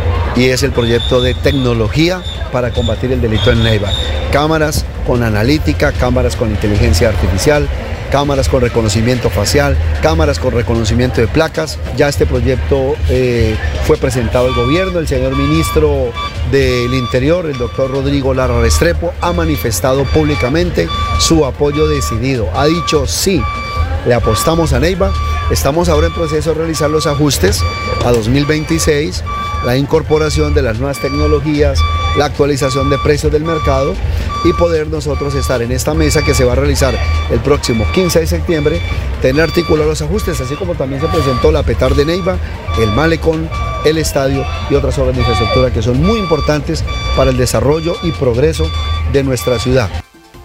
y es el proyecto de tecnología para combatir el delito en Neiva. Cámaras con analítica, cámaras con inteligencia artificial, cámaras con reconocimiento facial, cámaras con reconocimiento de placas. Ya este proyecto fue presentado al gobierno. El señor ministro del Interior, el doctor Rodrigo Lara Restrepo, ha manifestado públicamente su apoyo decidido. Ha dicho sí, le apostamos a Neiva. Estamos ahora en proceso de realizar los ajustes a 2026, la incorporación de las nuevas tecnologías, la actualización de precios del mercado y poder nosotros estar en esta mesa que se va a realizar el próximo 15 de septiembre, tener articulados los ajustes, así como también se presentó la Petar de Neiva, el malecón, el estadio y otras obras de infraestructura que son muy importantes para el desarrollo y progreso de nuestra ciudad.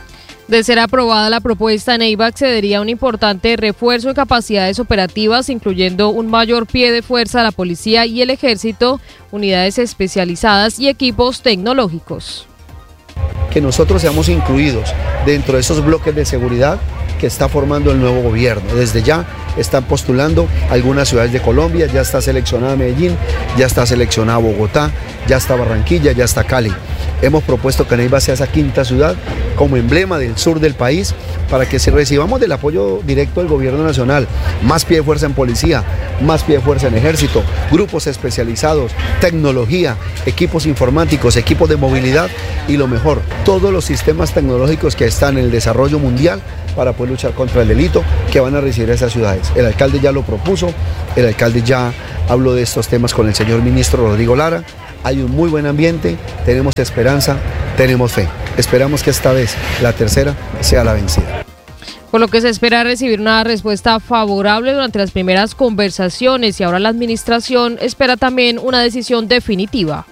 De ser aprobada la propuesta, Neiva accedería a un importante refuerzo de capacidades operativas, incluyendo un mayor pie de fuerza a la policía y el ejército, unidades especializadas y equipos tecnológicos. Que nosotros seamos incluidos dentro de esos bloques de seguridad que está formando el nuevo gobierno. Desde ya están postulando algunas ciudades de Colombia, ya está seleccionada Medellín, ya está seleccionada Bogotá, ya está Barranquilla, ya está Cali. Hemos propuesto que Neiva sea esa quinta ciudad como emblema del sur del país para que recibamos del apoyo directo del gobierno nacional, más pie de fuerza en policía, más pie de fuerza en ejército, grupos especializados, tecnología, equipos informáticos, equipos de movilidad y lo mejor, todos los sistemas tecnológicos que están en el desarrollo mundial para poder luchar contra el delito que van a recibir esas ciudades. El alcalde ya lo propuso, el alcalde ya habló de estos temas con el señor ministro Rodrigo Lara. Hay un muy buen ambiente, tenemos esperanza, tenemos fe. Esperamos que esta vez, la tercera, sea la vencida. Por lo que se espera recibir una respuesta favorable durante las primeras conversaciones y ahora la administración espera también una decisión definitiva.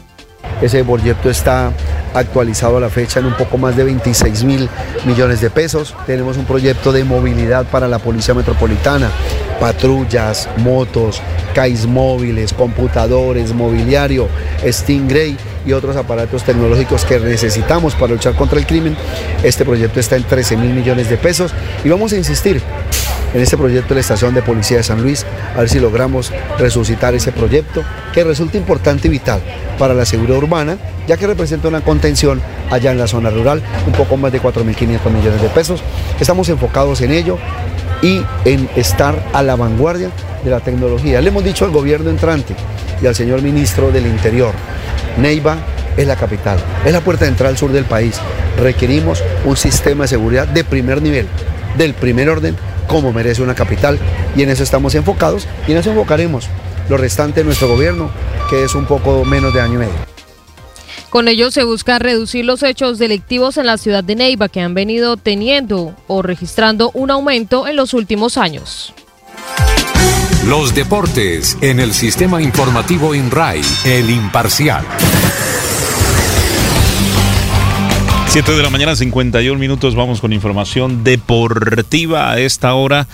Ese proyecto está actualizado a la fecha en un poco más de 26.000 millones de pesos. Tenemos un proyecto de movilidad para la Policía Metropolitana, patrullas, motos, CAIs móviles, computadores, mobiliario, Stingray y otros aparatos tecnológicos que necesitamos para luchar contra el crimen. Este proyecto está en 13.000 millones de pesos y vamos a insistir en este proyecto de la Estación de Policía de San Luis, a ver si logramos resucitar ese proyecto que resulta importante y vital para la seguridad urbana, ya que representa una contención allá en la zona rural, un poco más de 4.500 millones de pesos. Estamos enfocados en ello y en estar a la vanguardia de la tecnología. Le hemos dicho al gobierno entrante y al señor ministro del Interior, Neiva es la capital, es la puerta de entrada al sur del país. Requerimos un sistema de seguridad de primer nivel, del primer orden, como merece una capital, y en eso estamos enfocados y en eso enfocaremos lo restante de nuestro gobierno, que es un poco menos de año y medio. Con ello se busca reducir los hechos delictivos en la ciudad de Neiva, que han venido teniendo o registrando un aumento en los últimos años. Los deportes en el sistema informativo INRAI, el imparcial. 7 de la mañana, 51 minutos, vamos con información deportiva a esta hora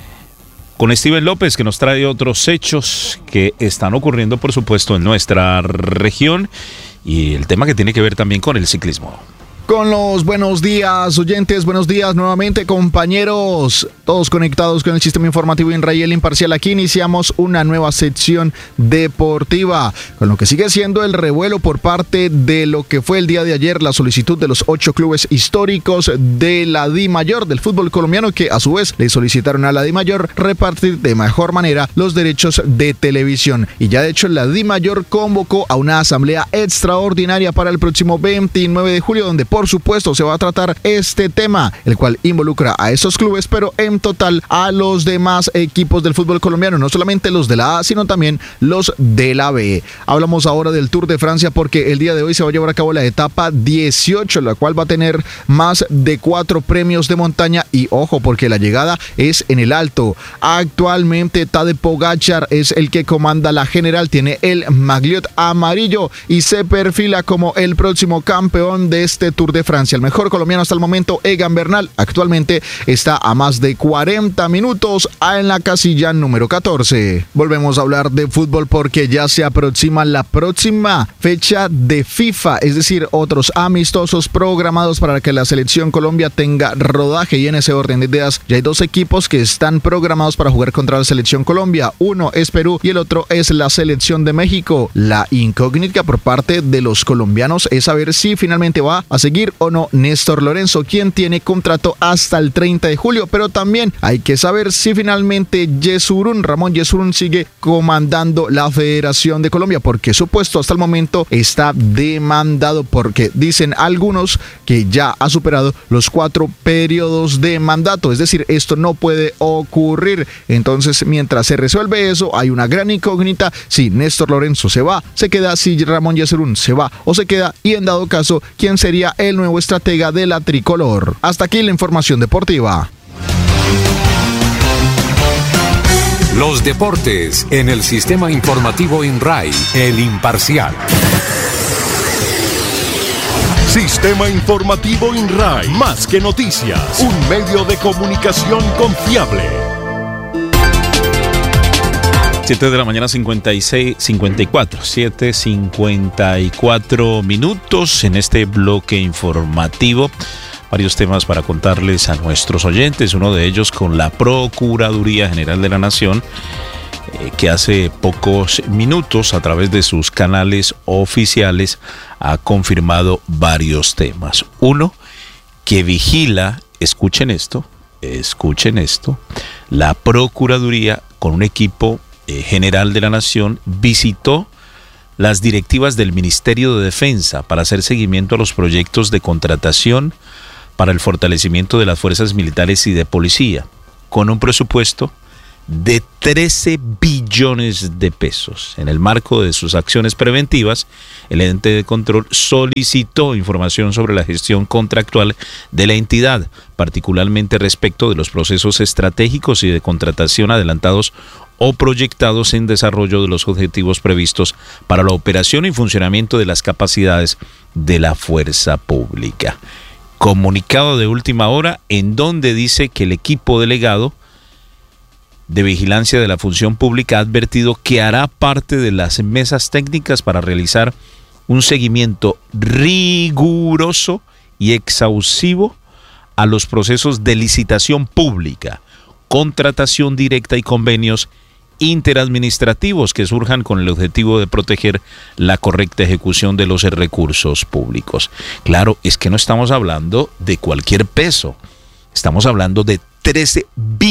con Steven López, que nos trae otros hechos que están ocurriendo, por supuesto, en nuestra región y el tema que tiene que ver también con el ciclismo. Con los buenos días, oyentes, buenos días nuevamente, compañeros, todos conectados con el sistema informativo INRAI, el imparcial. Aquí iniciamos una nueva sección deportiva, con lo que sigue siendo el revuelo por parte de lo que fue el día de ayer la solicitud de los 8 clubes históricos de la DIMAYOR del fútbol colombiano, que a su vez le solicitaron a la DIMAYOR repartir de mejor manera los derechos de televisión. Y ya de hecho la DIMAYOR convocó a una asamblea extraordinaria para el próximo 29 de julio, donde por supuesto se va a tratar este tema, el cual involucra a esos clubes, pero en total a los demás equipos del fútbol colombiano, no solamente los de la A, sino también los de la B. Hablamos ahora del Tour de Francia, porque el día de hoy se va a llevar a cabo la etapa 18, la cual va a tener más de 4 premios de montaña, y ojo, porque la llegada es en el alto. Actualmente Tadej Pogačar es el que comanda la general, tiene el maillot amarillo y se perfila como el próximo campeón de este Tour de Francia. El mejor colombiano hasta el momento, Egan Bernal, actualmente está a más de 40 minutos en la casilla número 14. Volvemos a hablar de fútbol porque ya se aproxima la próxima fecha de FIFA, es decir, otros amistosos programados para que la selección Colombia tenga rodaje, y en ese orden de ideas ya hay 2 equipos que están programados para jugar contra la selección Colombia. Uno es Perú y el otro es la selección de México. La incógnita por parte de los colombianos es saber si finalmente va a seguir o no Néstor Lorenzo, quien tiene contrato hasta el 30 de julio, pero también hay que saber si finalmente Ramón Yesurún sigue comandando la Federación de Colombia, porque su puesto hasta el momento está demandado, porque dicen algunos que ya ha superado los 4 periodos de mandato, es decir, esto no puede ocurrir. Entonces, mientras se resuelve eso, hay una gran incógnita si Néstor Lorenzo se va, se queda, si Ramón Yesurún se va o se queda, y en dado caso, quién sería el nuevo estratega de la tricolor. Hasta aquí la información deportiva. Los deportes en el sistema informativo INRAI, el imparcial. Sistema Informativo INRAI. Más que noticias, un medio de comunicación confiable. 7 de la mañana 7:54 minutos en este bloque informativo. Varios temas para contarles a nuestros oyentes, uno de ellos con la Procuraduría General de la Nación, que hace pocos minutos a través de sus canales oficiales ha confirmado varios temas. Uno, que vigila, escuchen esto, la Procuraduría con un equipo general de la Nación visitó las directivas del Ministerio de Defensa para hacer seguimiento a los proyectos de contratación para el fortalecimiento de las fuerzas militares y de policía, con un presupuesto de 13 billones de pesos. En el marco de sus acciones preventivas, el ente de control solicitó información sobre la gestión contractual de la entidad, particularmente respecto de los procesos estratégicos y de contratación adelantados o proyectados en desarrollo de los objetivos previstos para la operación y funcionamiento de las capacidades de la fuerza pública. Comunicado de última hora en donde dice que el equipo delegado de vigilancia de la función pública ha advertido que hará parte de las mesas técnicas para realizar un seguimiento riguroso y exhaustivo a los procesos de licitación pública, contratación directa y convenios interadministrativos que surjan con el objetivo de proteger la correcta ejecución de los recursos públicos. Claro, es que no estamos hablando de cualquier peso, estamos hablando de 13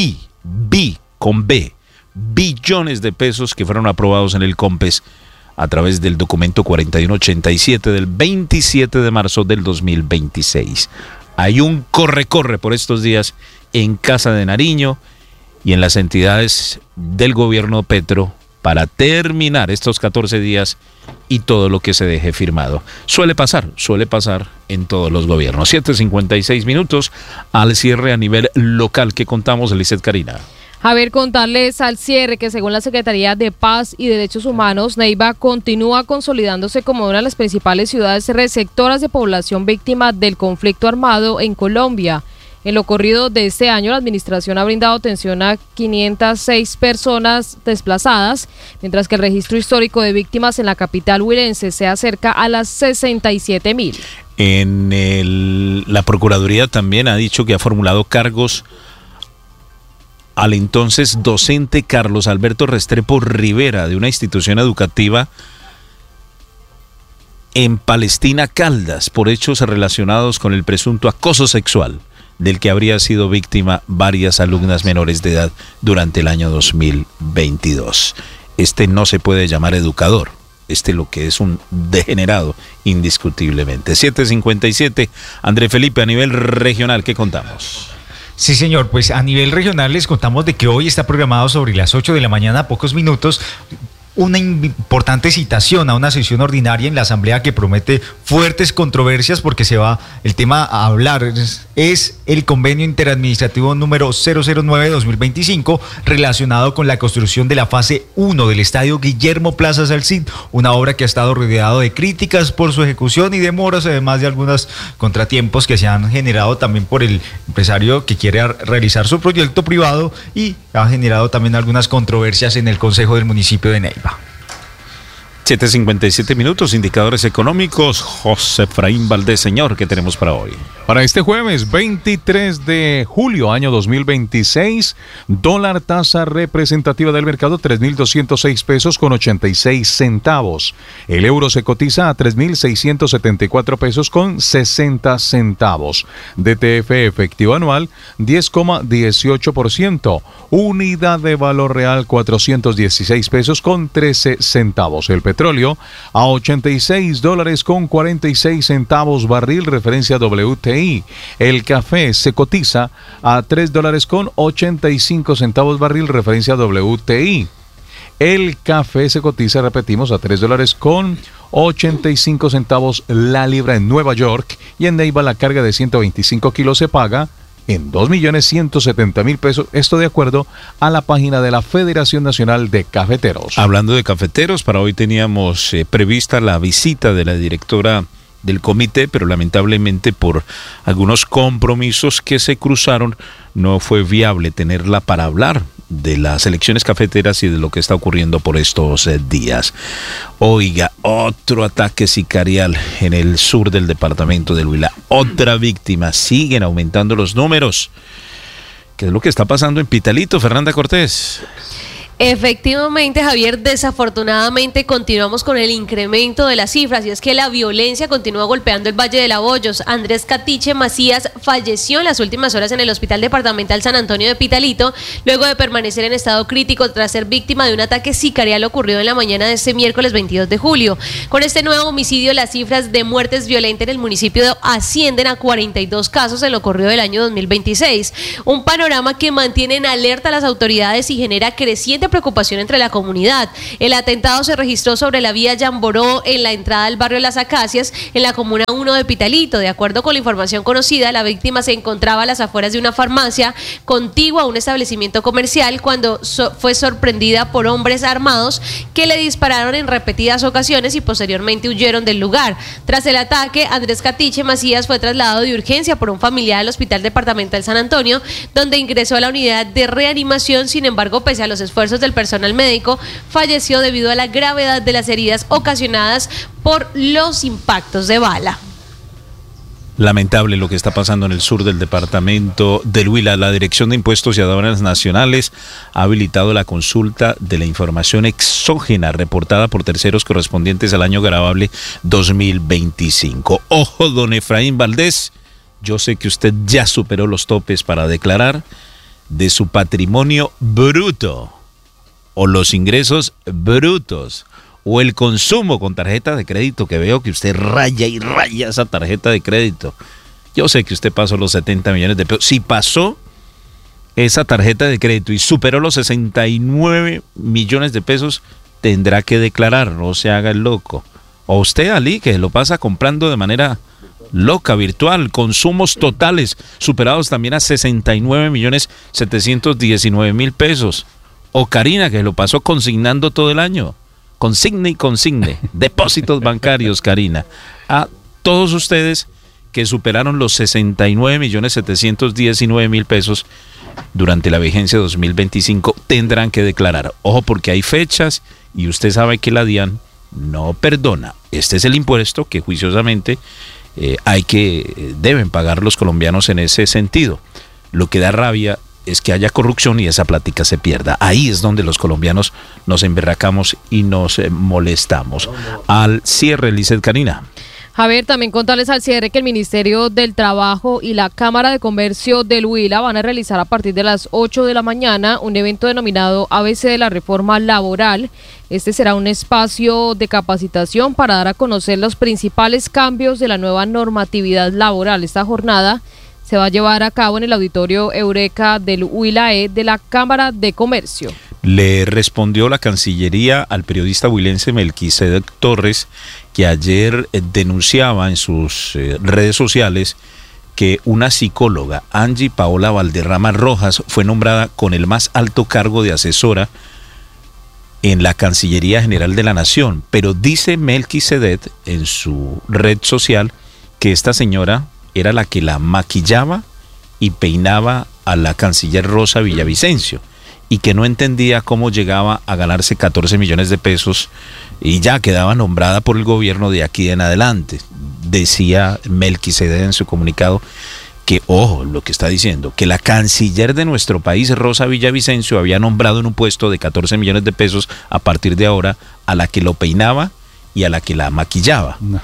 billones de pesos que fueron aprobados en el COMPES a través del documento 4187 del 27 de marzo del 2026. Hay un corre-corre por estos días en Casa de Nariño y en las entidades del gobierno Petro para terminar estos 14 días y todo lo que se deje firmado. Suele pasar en todos los gobiernos. 7:56 minutos al cierre a nivel local que contamos, Eliseth Karina. A ver, contarles al cierre que según la Secretaría de Paz y Derechos Humanos, Neiva continúa consolidándose como una de las principales ciudades receptoras de población víctima del conflicto armado en Colombia. En lo corrido de este año, la administración ha brindado atención a 506 personas desplazadas, mientras que el registro histórico de víctimas en la capital huilense se acerca a las 67.000. La Procuraduría también ha dicho que ha formulado cargos al entonces docente Carlos Alberto Restrepo Rivera de una institución educativa en Palestina, Caldas, por hechos relacionados con el presunto acoso sexual del que habría sido víctima varias alumnas menores de edad durante el año 2022. Este no se puede llamar educador, lo que es un degenerado, indiscutiblemente. 7:57, André Felipe, a nivel regional, ¿qué contamos? Sí, señor, pues a nivel regional les contamos de que hoy está programado sobre las 8 de la mañana, a pocos minutos, una importante citación a una sesión ordinaria en la Asamblea que promete fuertes controversias porque se va el tema a hablar. Es el convenio interadministrativo número 009-2025 relacionado con la construcción de la fase 1 del estadio Guillermo Plaza Salcid, una obra que ha estado rodeado de críticas por su ejecución y demoras, además de algunos contratiempos que se han generado también por el empresario que quiere realizar su proyecto privado, y ha generado también algunas controversias en el Consejo del municipio de Neiva. 7:57 minutos, indicadores económicos. José Efraín Valdés, señor, ¿qué tenemos para hoy? Para este jueves 23 de julio, año 2026, dólar tasa representativa del mercado 3.206 pesos con 86 centavos. El euro se cotiza a 3.674 pesos con 60 centavos. DTF efectivo anual 10,18%. Unidad de valor real 416 pesos con 13 centavos. El petróleo a $86 con 46 centavos barril, referencia WTI. El café se cotiza a $3 con 85 centavos barril, referencia WTI. El café se cotiza, repetimos, a $3 con 85 centavos la libra en Nueva York, y en Neiva la carga de 125 kilos se paga en 2.170.000 pesos, esto de acuerdo a la página de la Federación Nacional de Cafeteros. Hablando de cafeteros, para hoy teníamos prevista la visita de la directora del comité, pero lamentablemente por algunos compromisos que se cruzaron no fue viable tenerla para hablar de las elecciones cafeteras y de lo que está ocurriendo por estos días. Oiga, otro ataque sicarial en el sur del departamento del Huila, otra víctima, siguen aumentando los números. ¿Qué es lo que está pasando en Pitalito, Fernanda Cortés? Efectivamente, Javier, desafortunadamente continuamos con el incremento de las cifras y es que la violencia continúa golpeando el Valle de la Bollos. Andrés Catiche Macías falleció en las últimas horas en el Hospital Departamental San Antonio de Pitalito luego de permanecer en estado crítico tras ser víctima de un ataque sicarial ocurrido en la mañana de este miércoles 22 de julio. Con este nuevo homicidio, las cifras de muertes violentas en el municipio ascienden a 42 casos en lo corrido del año 2026. Un panorama que mantiene en alerta a las autoridades y genera creciente preocupación entre la comunidad. El atentado se registró sobre la vía Yamboró en la entrada al barrio Las Acacias en la comuna 1 de Pitalito. De acuerdo con la información conocida, la víctima se encontraba a las afueras de una farmacia contigua a un establecimiento comercial cuando fue sorprendida por hombres armados que le dispararon en repetidas ocasiones y posteriormente huyeron del lugar. Tras el ataque, Andrés Catiche Macías fue trasladado de urgencia por un familiar al Hospital Departamental San Antonio, donde ingresó a la unidad de reanimación. Sin embargo, pese a los esfuerzos del personal médico, falleció debido a la gravedad de las heridas ocasionadas por los impactos de bala. Lamentable lo que está pasando en el sur del departamento del Huila. La Dirección de Impuestos y Aduanas Nacionales ha habilitado la consulta de la información exógena reportada por terceros correspondientes al año grabable 2025. Ojo, don Efraín Valdés, yo sé que usted ya superó los topes para declarar de su patrimonio bruto, o los ingresos brutos, o el consumo con tarjeta de crédito, que veo que usted raya y raya esa tarjeta de crédito. Yo sé que usted pasó los 70 millones de pesos. Si pasó esa tarjeta de crédito y superó los 69 millones de pesos, tendrá que declarar, no se haga el loco. O usted, Ali, que lo pasa comprando de manera loca, virtual, consumos totales superados también a 69.719.000 pesos. O Karina, que lo pasó consignando todo el año. Consigne y consigne. Depósitos bancarios, Karina. A todos ustedes que superaron los 69.719.000 pesos durante la vigencia 2025 tendrán que declarar. Ojo, porque hay fechas y usted sabe que la DIAN no perdona. Este es el impuesto que juiciosamente deben pagar los colombianos en ese sentido. Lo que da rabia es que haya corrupción y esa plática se pierda. Ahí es donde los colombianos nos emberracamos y nos molestamos. Al cierre, Lizeth Karina. Javier, también contarles al cierre que el Ministerio del Trabajo y la Cámara de Comercio del Huila van a realizar a partir de las 8 de la mañana un evento denominado ABC de la Reforma Laboral. Este será un espacio de capacitación para dar a conocer los principales cambios de la nueva normatividad laboral. Esta jornada se va a llevar a cabo en el auditorio Eureka del Huila de la Cámara de Comercio. Le respondió la Cancillería al periodista huilense Melquisedec Torres, que ayer denunciaba en sus redes sociales que una psicóloga, Angie Paola Valderrama Rojas, fue nombrada con el más alto cargo de asesora en la Cancillería General de la Nación. Pero dice Melquisedec en su red social que esta señora era la que la maquillaba y peinaba a la canciller Rosa Villavicencio y que no entendía cómo llegaba a ganarse 14 millones de pesos y ya quedaba nombrada por el gobierno de aquí en adelante. Decía Melquisedec en su comunicado que, ojo, lo que está diciendo, que la canciller de nuestro país, Rosa Villavicencio, había nombrado en un puesto de 14 millones de pesos a partir de ahora a la que lo peinaba y a la que la maquillaba. No.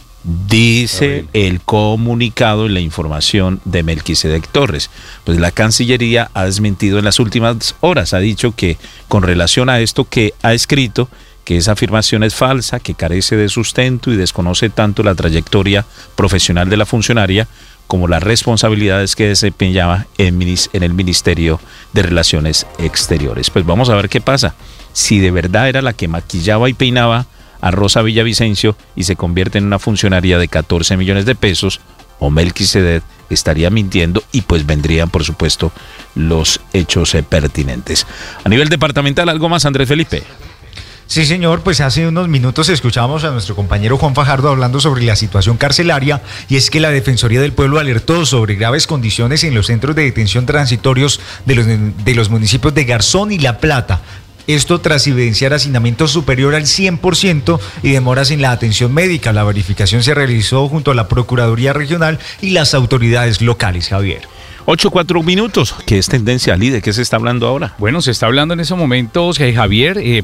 Dice el comunicado y la información de Melquisedec Torres. Pues la Cancillería ha desmentido en las últimas horas, ha dicho que con relación a esto que ha escrito, que esa afirmación es falsa, que carece de sustento y desconoce tanto la trayectoria profesional de la funcionaria como las responsabilidades que desempeñaba en el Ministerio de Relaciones Exteriores. Pues vamos a ver qué pasa. Si de verdad era la que maquillaba y peinaba a Rosa Villavicencio y se convierte en una funcionaria de 14 millones de pesos, o Melquisedec estaría mintiendo y pues vendrían, por supuesto, los hechos pertinentes. A nivel departamental, ¿algo más, Andrés Felipe? Sí, señor, pues hace unos minutos escuchábamos a nuestro compañero Juan Fajardo hablando sobre la situación carcelaria, y es que la Defensoría del Pueblo alertó sobre graves condiciones en los centros de detención transitorios de los municipios de Garzón y La Plata. Esto tras evidenciar hacinamiento superior al 100% y demoras en la atención médica. La verificación se realizó junto a la Procuraduría Regional y las autoridades locales, Javier. 8:04. ¿Qué es tendencia, Ali? ¿De qué se está hablando ahora? Bueno, se está hablando en esos momentos, Javier,